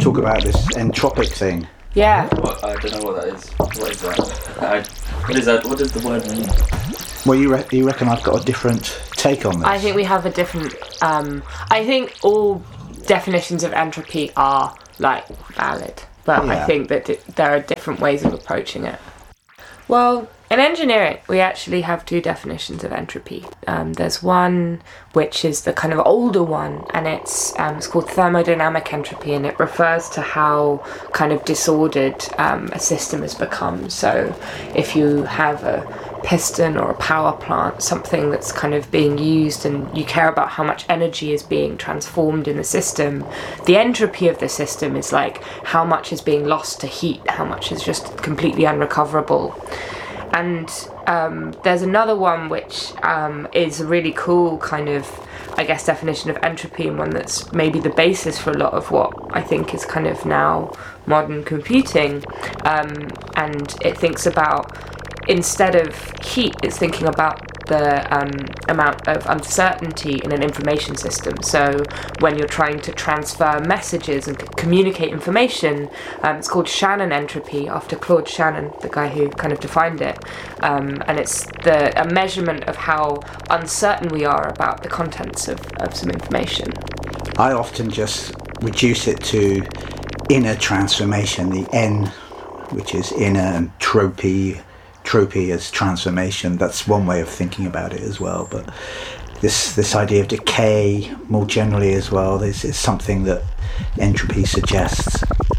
talk about this entropic thing. Yeah. I don't know what that is. What is that? What is that? What does the word mean? Well, you reckon I've got a different take on this? I think we have a different... I think all definitions of entropy are, like, valid. But Yeah. I think that there are different ways of approaching it. Well, in engineering, we actually have two definitions of entropy. There's one which is the kind of older one, and it's called thermodynamic entropy, and it refers to how kind of disordered a system has become. So if you have a piston or a power plant, something that's kind of being used, and you care about how much energy is being transformed in the system, the entropy of the system is like how much is being lost to heat, how much is just completely unrecoverable. And there's another one which is a really cool kind of, I guess, definition of entropy, and one that's maybe the basis for a lot of what I think is kind of now modern computing. And it thinks about, instead of heat, it's thinking about the amount of uncertainty in an information system. So when you're trying to transfer messages and communicate information, it's called Shannon entropy, after Claude Shannon, the guy who kind of defined it. And it's a measurement of how uncertain we are about the contents of some information. I often just reduce it to inner transformation, the N, which is inner, and tropy as transformation. That's one way of thinking about it as well. But this idea of decay more generally as well is something that entropy suggests.